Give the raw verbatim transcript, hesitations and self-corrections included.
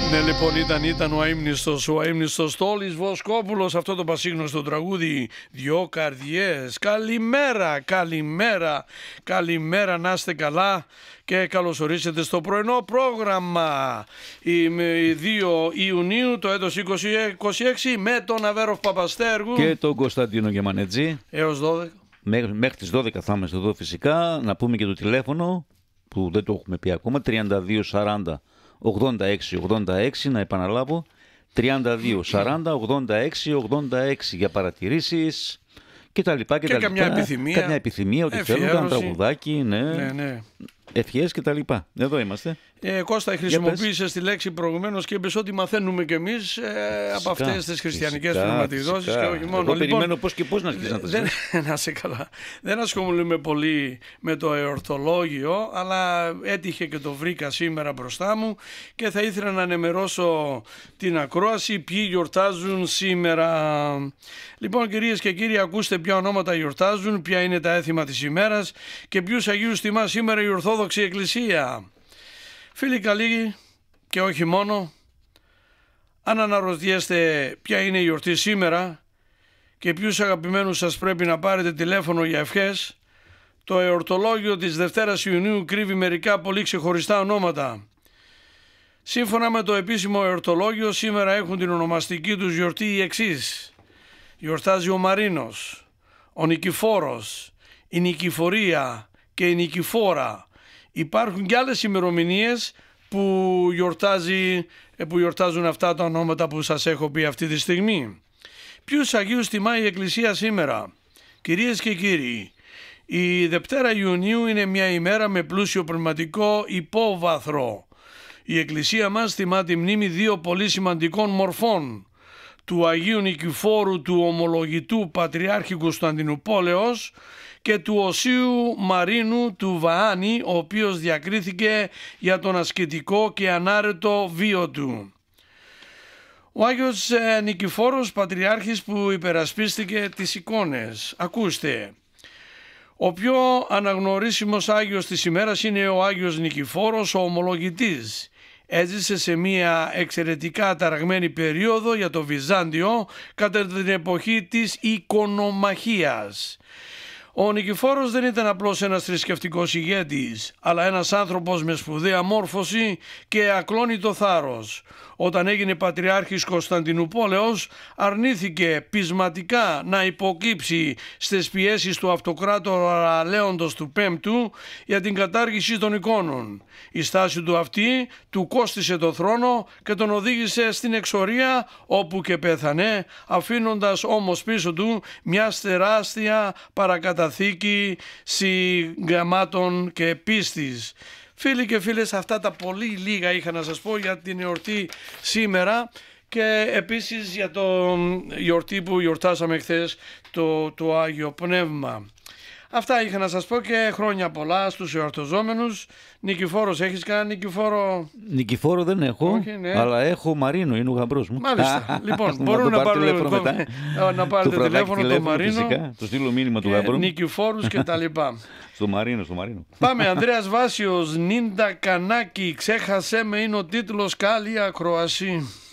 Ναι, λοιπόν, ήταν, ήταν ο αείμνηστος, ο αείμνηστος Τόλης Βοσκόπουλος, αυτό το πασίγνωστο τραγούδι «Δυο καρδιές». Καλημέρα, καλημέρα, καλημέρα, να είστε καλά και καλώς ορίσετε στο πρωινό πρόγραμμα. Η δύο Ιουνίου το έτος είκοσι είκοσι έξι με τον Αβέροφ Παπαστέργου και τον Κωνσταντίνο Γεμανετζή. Έως δώδεκα. Μέχρι, μέχρι τις δώδεκα θα είμαστε εδώ φυσικά. Να πούμε και το τηλέφωνο που δεν το έχουμε πει ακόμα, τριάντα δύο σαράντα ογδόντα έξι ογδόντα έξι, να επαναλάβω, τριάντα δύο σαράντα ογδόντα έξι ογδόντα έξι για παρατηρήσεις και τα λοιπά και, και τα καμιά λοιπά. επιθυμία, καμιά επιθυμία, ότι θέλουν ένα τραγουδάκι, ναι, ναι, ναι. ευχές και τα λοιπά. Εδώ είμαστε. Ε, Κώστα, χρησιμοποίησες τη λέξη προηγουμένως και είπες ότι μαθαίνουμε κι εμείς ε, από αυτές τις χριστιανικές πνευματιδώσεις και όχι μόνο. Εγώ λοιπόν, περιμένω πώς και πώς να αρχίσεις να τα δεν, να σε καλά. Δεν ασχολούμαι πολύ με το εορτολόγιο, αλλά έτυχε και το βρήκα σήμερα μπροστά μου και θα ήθελα να ενημερώσω την ακρόαση ποιοι γιορτάζουν σήμερα. Λοιπόν, κυρίες και κύριοι, ακούστε ποια ονόματα γιορτάζουν, ποια είναι τα έθιμα της ημέρας και ποιους Αγίους τιμά σήμερα η Ορθόδοξη Εκκλησία. Φίλοι καλοί και όχι μόνο, αν αναρωτιέστε ποια είναι η γιορτή σήμερα και ποιους αγαπημένους σας πρέπει να πάρετε τηλέφωνο για ευχές, το εορτολόγιο της Δευτέρας Ιουνίου κρύβει μερικά πολύ ξεχωριστά ονόματα. Σύμφωνα με το επίσημο εορτολόγιο, σήμερα έχουν την ονομαστική τους γιορτή οι εξής. Γιορτάζει ο Μαρίνος, ο Νικηφόρος, η Νικηφορία και η Νικηφόρα. Υπάρχουν και άλλες ημερομηνίες που, γιορτάζει, που γιορτάζουν αυτά τα ονόματα που σας έχω πει αυτή τη στιγμή. Ποιους Αγίους τιμά η Εκκλησία σήμερα? Κυρίες και κύριοι, η Δευτέρα Ιουνίου είναι μια ημέρα με πλούσιο πνευματικό υπόβαθρο. Η Εκκλησία μας τιμά τη μνήμη δύο πολύ σημαντικών μορφών. Του Αγίου Νικηφόρου του Ομολογητού Πατριάρχη Κωνσταντινούπολεως και του Οσίου Μαρίνου του Βαάνη, ο οποίος διακρίθηκε για τον ασκητικό και ανάρετο βίο του. Ο Άγιος Νικηφόρος Πατριάρχης που υπερασπίστηκε τις εικόνες. Ακούστε, ο πιο αναγνωρίσιμος Άγιος της ημέρας είναι ο Άγιος Νικηφόρος, ο Ομολογητής. Έζησε σε μια εξαιρετικά ταραγμένη περίοδο για το Βυζάντιο κατά την εποχή της οικονομαχίας. Ο Νικηφόρος δεν ήταν απλώς ένας θρησκευτικός ηγέτης, αλλά ένας άνθρωπος με σπουδαία μόρφωση και ακλόνητο θάρρος. Όταν έγινε Πατριάρχης Κωνσταντινούπολεως, αρνήθηκε πεισματικά να υποκύψει στις πιέσεις του αυτοκράτορα Λέοντος του Πέμπτου για την κατάργηση των εικόνων. Η στάση του αυτή του κόστισε το θρόνο και τον οδήγησε στην εξορία, όπου και πέθανε, αφήνοντας όμως πίσω του μια τεράστια παρακαταθήκη συγκαμάτων και πίστης. Φίλοι και φίλες, αυτά τα πολύ λίγα είχα να σας πω για την εορτή σήμερα και επίσης για το γιορτή που γιορτάσαμε χθες, το, το Άγιο Πνεύμα. Αυτά είχα να σας πω και χρόνια πολλά στους εορταζόμενους. Νικηφόρος, έχεις κανένα Νικηφόρο? Νικηφόρο δεν έχω, όχι, ναι. Αλλά έχω Μαρίνο, είναι ο γαμπρός μου. Μάλιστα. Λοιπόν, μπορούν να πάρουν τηλέφωνο μετά. Να πάρετε τηλέφωνο το Μαρίνο. Του στείλω μήνυμα του γαμπρού. Νικηφόρους και τα λοιπά. Στο Μαρίνο, στο Μαρίνο. Πάμε, Ανδρέας Βάσιος, Νίντα Κανάκη, ξέχασέ με, είναι ο τίτλος. Καλή ακρόαση.